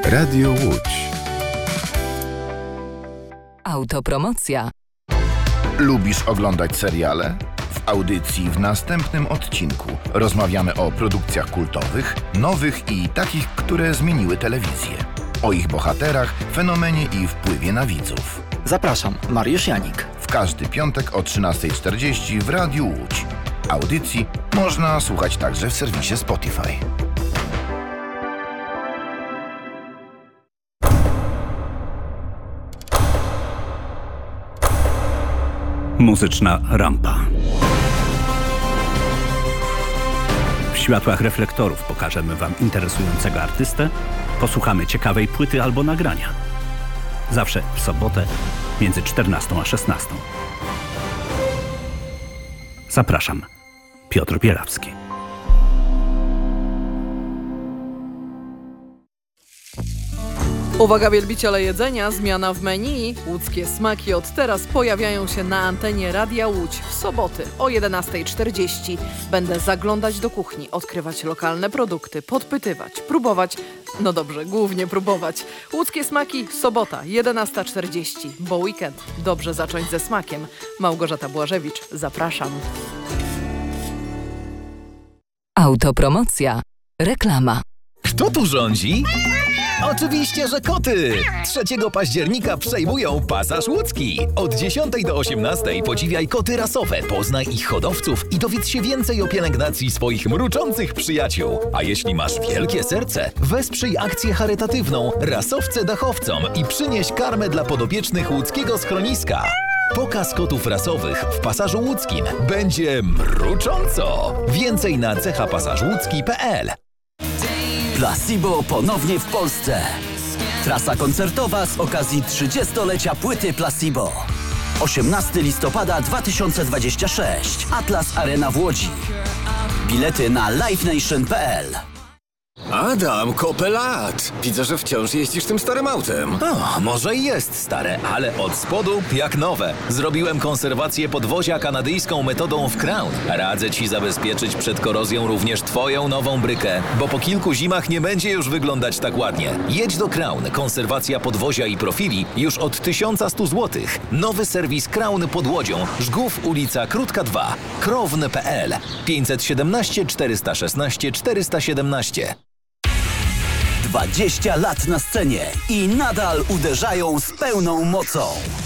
Radio Łódź. Autopromocja. Lubisz oglądać seriale? W audycji w następnym odcinku rozmawiamy o produkcjach kultowych, nowych i takich, które zmieniły telewizję. O ich bohaterach, fenomenie i wpływie na widzów. Zapraszam, Mariusz Janik. W każdy piątek o 13:40 w Radiu Łódź. Audycji można słuchać także w serwisie Spotify. Muzyczna rampa. W światłach reflektorów pokażemy Wam interesującego artystę, posłuchamy ciekawej płyty albo nagrania. Zawsze w sobotę między 14 a 16. Zapraszam, Piotr Bielawski. Uwaga wielbiciele jedzenia, zmiana w menu. Łódzkie smaki od teraz pojawiają się na antenie Radia Łódź w soboty o 11:40. Będę zaglądać do kuchni, odkrywać lokalne produkty, podpytywać, próbować. No dobrze, głównie próbować. Łódzkie smaki, sobota 11:40, bo weekend dobrze zacząć ze smakiem. Małgorzata Błażewicz, zapraszam. Autopromocja. Reklama. Kto tu rządzi? Oczywiście, że koty! 3 października przejmują Pasaż Łódzki. Od 10 do 18 podziwiaj koty rasowe, poznaj ich hodowców i dowiedz się więcej o pielęgnacji swoich mruczących przyjaciół. A jeśli masz wielkie serce, wesprzyj akcję charytatywną Rasowce Dachowcom i przynieś karmę dla podopiecznych łódzkiego schroniska. Pokaz kotów rasowych w Pasażu Łódzkim będzie mrucząco! Więcej na cechapasażłódzki.pl. Placebo ponownie w Polsce. Trasa koncertowa z okazji 30-lecia płyty Placebo. 18 listopada 2026. Atlas Arena w Łodzi. Bilety na livenation.pl. Adam, kopę lat! Widzę, że wciąż jeździsz tym starym autem. O, może i jest stare, ale od spodu jak nowe. Zrobiłem konserwację podwozia kanadyjską metodą w Crown. Radzę Ci zabezpieczyć przed korozją również Twoją nową brykę, bo po kilku zimach nie będzie już wyglądać tak ładnie. Jedź do Crown. Konserwacja podwozia i profili już od 1100 zł. Nowy serwis Crown pod Łodzią. Żgów, ulica Krótka 2. Krown.pl 517 416 417. 20 lat na scenie i nadal uderzają z pełną mocą.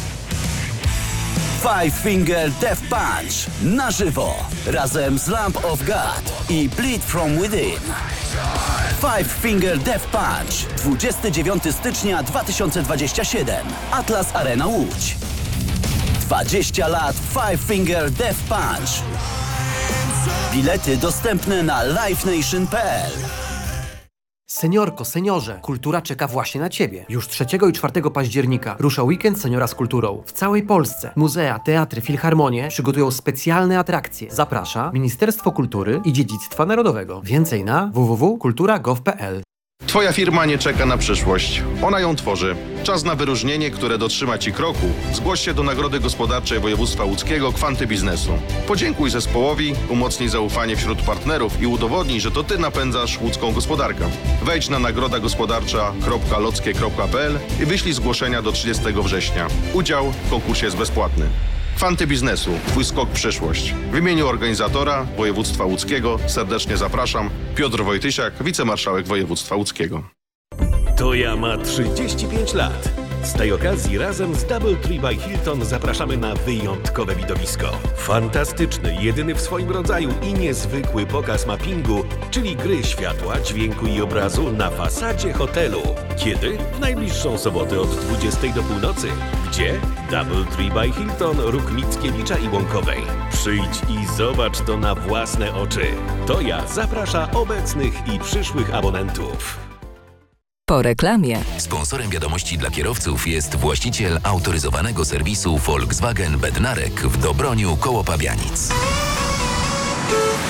Five Finger Death Punch na żywo razem z Lamb of God i Bleed From Within. Five Finger Death Punch 29 stycznia 2027. Atlas Arena Łódź. 20 lat Five Finger Death Punch. Bilety dostępne na livenation.pl. Seniorko, seniorze, kultura czeka właśnie na Ciebie. Już 3 i 4 października rusza weekend seniora z kulturą. W całej Polsce muzea, teatry, filharmonie przygotują specjalne atrakcje. Zaprasza Ministerstwo Kultury i Dziedzictwa Narodowego. Więcej na www.kultura.gov.pl. Twoja firma nie czeka na przyszłość. Ona ją tworzy. Czas na wyróżnienie, które dotrzyma Ci kroku. Zgłoś się do Nagrody Gospodarczej Województwa Łódzkiego Kwanty Biznesu. Podziękuj zespołowi, umocnij zaufanie wśród partnerów i udowodnij, że to Ty napędzasz łódzką gospodarkę. Wejdź na nagrodagospodarcza.lockie.pl i wyślij zgłoszenia do 30 września. Udział w konkursie jest bezpłatny. Kwanty Biznesu. Twój skok w przyszłość. W imieniu organizatora Województwa Łódzkiego serdecznie zapraszam. Piotr Wojtysiak, wicemarszałek Województwa Łódzkiego. Toja ma 35 lat. Z tej okazji razem z DoubleTree by Hilton zapraszamy na wyjątkowe widowisko. Fantastyczny, jedyny w swoim rodzaju i niezwykły pokaz mappingu, czyli gry światła, dźwięku i obrazu na fasadzie hotelu. Kiedy? W najbliższą sobotę od 20 do północy. Gdzie? DoubleTree by Hilton, Róg Mickiewicza i Łąkowej. Przyjdź i zobacz to na własne oczy. Toja zaprasza obecnych i przyszłych abonentów. Po reklamie. Sponsorem wiadomości dla kierowców jest właściciel autoryzowanego serwisu Volkswagen Bednarek w Dobroniu koło Pabianic.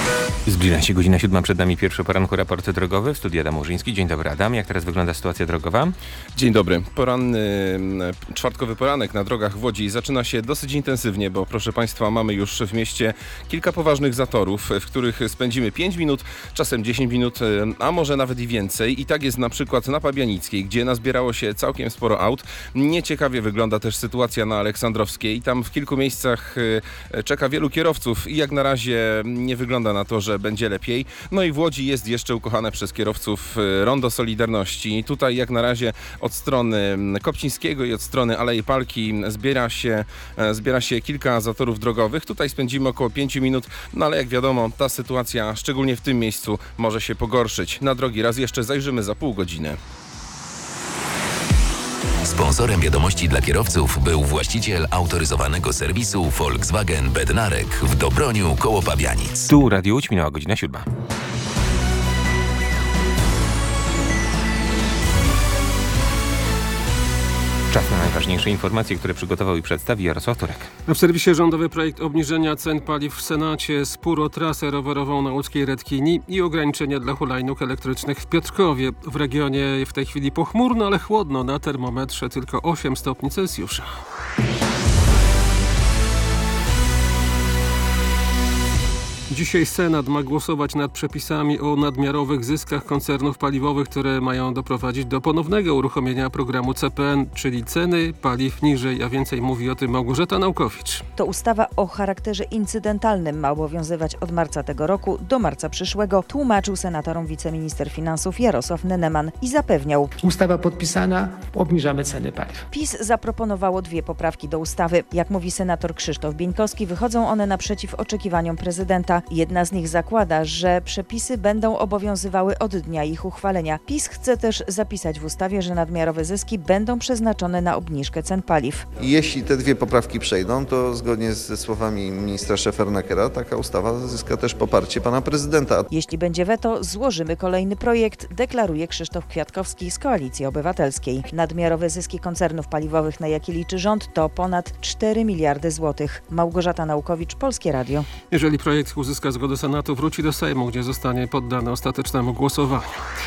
Zbliża się godzina 7, przed nami pierwszy poranku raport drogowy. W studiu Adam Murzyński. Dzień dobry, Adam. Jak teraz wygląda sytuacja drogowa? Dzień dobry. Poranny, czwartkowy poranek na drogach w Łodzi zaczyna się dosyć intensywnie, bo proszę Państwa, mamy już w mieście kilka poważnych zatorów, w których spędzimy 5 minut, czasem 10 minut, a może nawet i więcej. I tak jest na przykład na Pabianickiej, gdzie nazbierało się całkiem sporo aut. Nieciekawie wygląda też sytuacja na Aleksandrowskiej. Tam w kilku miejscach czeka wielu kierowców i jak na razie nie wygląda na to, że będzie lepiej. No i w Łodzi jest jeszcze ukochane przez kierowców Rondo Solidarności. Tutaj jak na razie od strony Kopcińskiego i od strony Alei Palki zbiera się kilka zatorów drogowych. Tutaj spędzimy około 5 minut, no ale jak wiadomo, ta sytuacja, szczególnie w tym miejscu, może się pogorszyć. Na drogi raz jeszcze zajrzymy za pół godziny. Sponsorem wiadomości dla kierowców był właściciel autoryzowanego serwisu Volkswagen Bednarek w Dobroniu koło Pabianic. Tu Radio Łódź, minęła godzina 7. Czas na najważniejsze informacje, które przygotował i przedstawi Jarosław Turek. W serwisie rządowy projekt obniżenia cen paliw w Senacie, spór o trasę rowerową na łódzkiej Redkini i ograniczenia dla hulajnóg elektrycznych w Piotrkowie. W regionie w tej chwili pochmurno, ale chłodno, na termometrze tylko 8 stopni Celsjusza. Dzisiaj Senat ma głosować nad przepisami o nadmiarowych zyskach koncernów paliwowych, które mają doprowadzić do ponownego uruchomienia programu CPN, czyli ceny paliw niżej, a więcej mówi o tym Małgorzata Naukowicz. To ustawa o charakterze incydentalnym, ma obowiązywać od marca tego roku do marca przyszłego, tłumaczył senatorom wiceminister finansów Jarosław Neneman i zapewniał: ustawa podpisana, obniżamy ceny paliw. PiS zaproponowało 2 poprawki do ustawy. Jak mówi senator Krzysztof Bieńkowski, wychodzą one naprzeciw oczekiwaniom prezydenta. Jedna z nich zakłada, że przepisy będą obowiązywały od dnia ich uchwalenia. PiS chce też zapisać w ustawie, że nadmiarowe zyski będą przeznaczone na obniżkę cen paliw. Jeśli te 2 poprawki przejdą, to zgodnie ze słowami ministra Szefernakera taka ustawa zyska też poparcie pana prezydenta. Jeśli będzie weto, złożymy kolejny projekt, deklaruje Krzysztof Kwiatkowski z Koalicji Obywatelskiej. Nadmiarowe zyski koncernów paliwowych, na jakie liczy rząd, to ponad 4 miliardy złotych. Małgorzata Naukowicz, Polskie Radio. Jeżeli projekt uzyska zgodę Senatu, wróci do Sejmu, gdzie zostanie poddany ostatecznemu głosowaniu.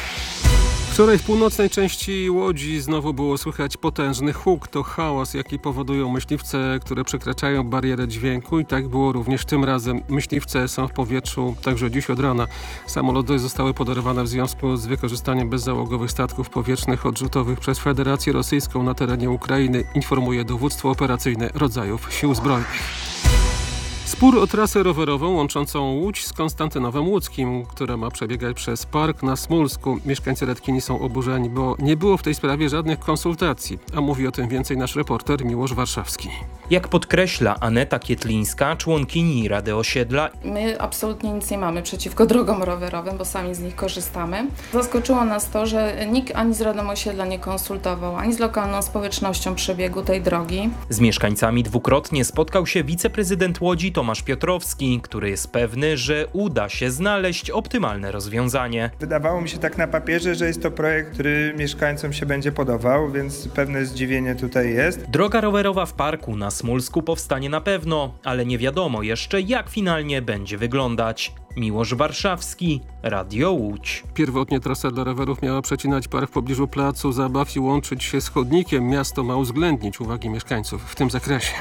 Wczoraj w północnej części Łodzi znowu było słychać potężny huk. To hałas, jaki powodują myśliwce, które przekraczają barierę dźwięku, i tak było również tym razem. Myśliwce są w powietrzu także dziś od rana. Samoloty zostały podarowane w związku z wykorzystaniem bezzałogowych statków powietrznych odrzutowych przez Federację Rosyjską na terenie Ukrainy, informuje dowództwo operacyjne rodzajów sił zbrojnych. Spór o trasę rowerową łączącą Łódź z Konstantynowem Łódzkim, która ma przebiegać przez park na Smulsku. Mieszkańcy Redkini są oburzeni, bo nie było w tej sprawie żadnych konsultacji. A mówi o tym więcej nasz reporter Miłosz Warszawski. Jak podkreśla Aneta Kietlińska, członkini Rady Osiedla, my absolutnie nic nie mamy przeciwko drogom rowerowym, bo sami z nich korzystamy. Zaskoczyło nas to, że nikt ani z Radą Osiedla nie konsultował, ani z lokalną społecznością przebiegu tej drogi. Z mieszkańcami dwukrotnie spotkał się wiceprezydent Łodzi Tomasz Piotrowski, który jest pewny, że uda się znaleźć optymalne rozwiązanie. Wydawało mi się tak na papierze, że jest to projekt, który mieszkańcom się będzie podobał, więc pewne zdziwienie tutaj jest. Droga rowerowa w parku na Smulsku powstanie na pewno, ale nie wiadomo jeszcze, jak finalnie będzie wyglądać. Miłosz Warszawski, Radio Łódź. Pierwotnie trasa dla rowerów miała przecinać park w pobliżu placu zabaw i łączyć się z chodnikiem. Miasto ma uwzględnić uwagi mieszkańców w tym zakresie.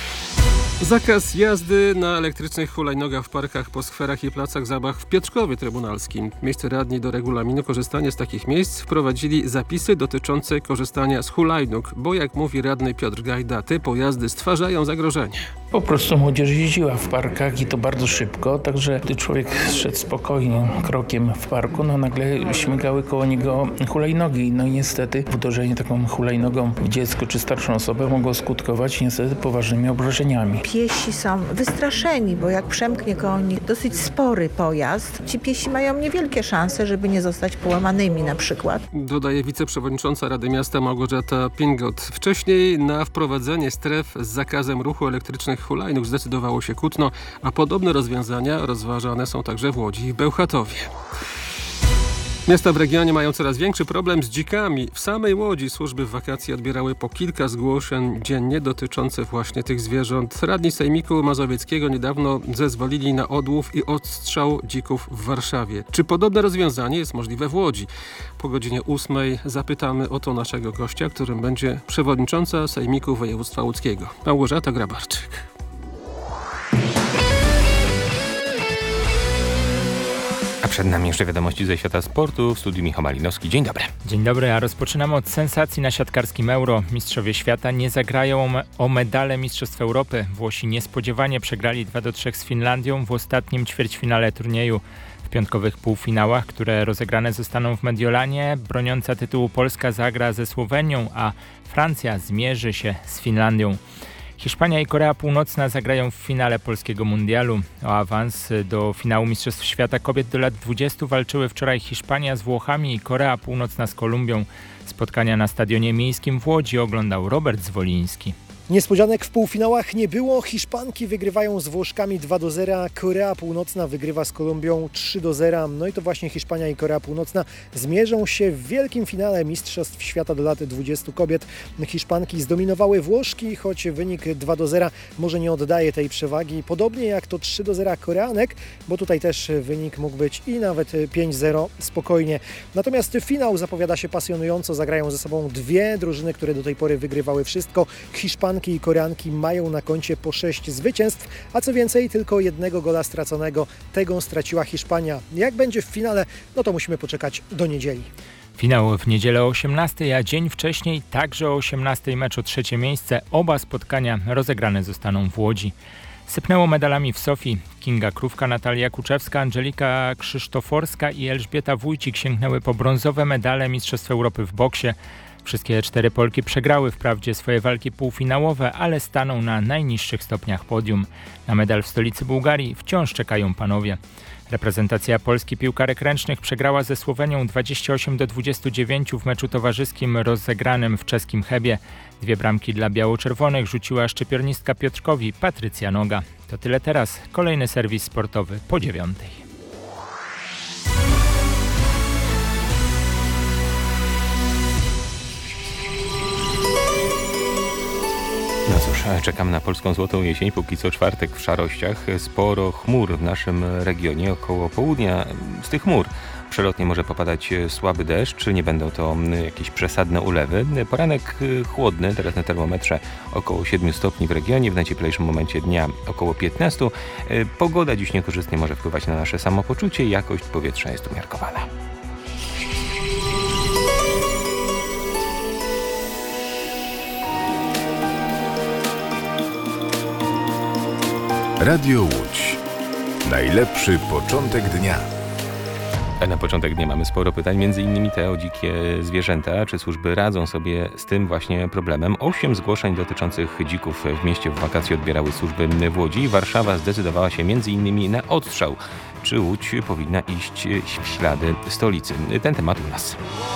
Zakaz jazdy na elektrycznych hulajnogach w parkach, po skwerach i placach zabaw w Piotrkowie Trybunalskim. Miejsce radni do regulaminu korzystania z takich miejsc wprowadzili zapisy dotyczące korzystania z hulajnóg, bo jak mówi radny Piotr Gajda, te pojazdy stwarzają zagrożenie. Po prostu młodzież jeździła w parkach i to bardzo szybko, także gdy człowiek szedł spokojnym krokiem w parku, nagle śmigały koło niego hulajnogi. No i niestety uderzenie taką hulajnogą w dziecko czy starszą osobę mogło skutkować niestety poważnymi obrażeniami. Piesi są wystraszeni, bo jak przemknie koło nich dosyć spory pojazd, ci piesi mają niewielkie szanse, żeby nie zostać połamanymi na przykład. Dodaje wiceprzewodnicząca Rady Miasta Małgorzata Pingot. Wcześniej na wprowadzenie stref z zakazem ruchu elektrycznych hulajnóg zdecydowało się Kutno, a podobne rozwiązania rozważane są także w Łodzi i w Bełchatowie. Miasta w regionie mają coraz większy problem z dzikami. W samej Łodzi służby w wakacje odbierały po kilka zgłoszeń dziennie dotyczących właśnie tych zwierząt. Radni Sejmiku Mazowieckiego niedawno zezwolili na odłów i odstrzał dzików w Warszawie. Czy podobne rozwiązanie jest możliwe w Łodzi? Po godzinie 8 zapytamy o to naszego gościa, którym będzie przewodnicząca Sejmiku Województwa Łódzkiego, Małgorzata Grabarczyk. A przed nami jeszcze wiadomości ze świata sportu. W studiu Michał Malinowski. Dzień dobry. Dzień dobry, a rozpoczynamy od sensacji na siatkarskim Euro. Mistrzowie świata nie zagrają o medale Mistrzostw Europy. Włosi niespodziewanie przegrali 2-3 z Finlandią w ostatnim ćwierćfinale turnieju. W piątkowych półfinałach, które rozegrane zostaną w Mediolanie, broniąca tytułu Polska zagra ze Słowenią, a Francja zmierzy się z Finlandią. Hiszpania i Korea Północna zagrają w finale polskiego mundialu. O awans do finału Mistrzostw Świata kobiet do lat 20 walczyły wczoraj Hiszpania z Włochami i Korea Północna z Kolumbią. Spotkania na Stadionie Miejskim w Łodzi oglądał Robert Zwoliński. Niespodzianek w półfinałach nie było. Hiszpanki wygrywają z Włoszkami 2-0, Korea Północna wygrywa z Kolumbią 3-0. No i to właśnie Hiszpania i Korea Północna zmierzą się w wielkim finale Mistrzostw Świata do lat 20 kobiet. Hiszpanki zdominowały Włoszki, choć wynik 2-0 może nie oddaje tej przewagi. Podobnie jak to 3-0 Koreanek, bo tutaj też wynik mógł być i nawet 5-0 spokojnie. Natomiast finał zapowiada się pasjonująco. Zagrają ze sobą dwie drużyny, które do tej pory wygrywały wszystko. Hiszpanki i Koreanki mają na koncie po 6 zwycięstw, a co więcej tylko jednego gola straconego. Tego straciła Hiszpania. Jak będzie w finale, no to musimy poczekać do niedzieli. Finał w niedzielę o 18, a dzień wcześniej także o 18 mecz o trzecie miejsce. Oba spotkania rozegrane zostaną w Łodzi. Sypnęło medalami w Sofii. Kinga Krówka, Natalia Kuczewska, Angelika Krzysztoforska i Elżbieta Wójcik sięgnęły po brązowe medale Mistrzostw Europy w boksie. Wszystkie 4 Polki przegrały wprawdzie swoje walki półfinałowe, ale staną na najniższych stopniach podium. Na medal w stolicy Bułgarii wciąż czekają panowie. Reprezentacja Polski piłkarek ręcznych przegrała ze Słowenią 28-29 w meczu towarzyskim rozegranym w czeskim Chebie. 2 bramki dla biało-czerwonych rzuciła szczypiornistka Piotrkowi Patrycja Noga. To tyle teraz. Kolejny serwis sportowy po 9:00. No cóż, czekam na polską złotą jesień. Póki co czwartek w szarościach. Sporo chmur w naszym regionie, około południa. Z tych chmur przelotnie może popadać słaby deszcz, nie będą to jakieś przesadne ulewy. Poranek chłodny, teraz na termometrze około 7 stopni w regionie, w najcieplejszym momencie dnia około 15. Pogoda dziś niekorzystnie może wpływać na nasze samopoczucie, jakość powietrza jest umiarkowana. Radio Łódź. Najlepszy początek dnia. Na początek dnia mamy sporo pytań, między innymi te o dzikie zwierzęta. Czy służby radzą sobie z tym właśnie problemem? 8 zgłoszeń dotyczących dzików w mieście w wakacje odbierały służby w Łodzi. Warszawa zdecydowała się między innymi na odstrzał. Czy Łódź powinna iść w ślady stolicy? Ten temat u nas.